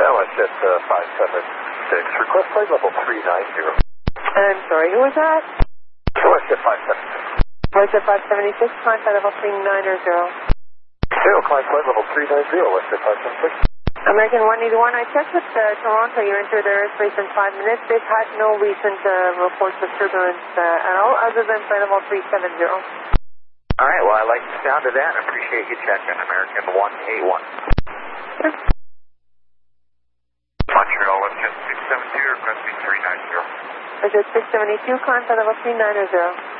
WestJet 576, request flight level 390. I'm sorry, who was that? WestJet 576. WestJet 576, climb flight level 390. Climb flight level 390, WestJet 576. American 181, I checked with Toronto. You entered their airspace in 5 minutes. They've had no recent reports of turbulence at all, other than flight level 370. All right, well, I like the sound of that. I appreciate you checking. American 181. Sure. Montreal, WestJet 672, requesting 390. WestJet 672, climb flight level 390.